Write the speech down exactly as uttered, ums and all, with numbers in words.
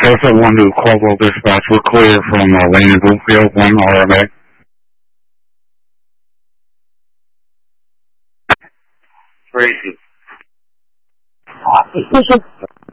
Joseph one to Caldwell Dispatch. We're clear from uh, Lane and Bloomfield, one R M A. Tracy. Bishop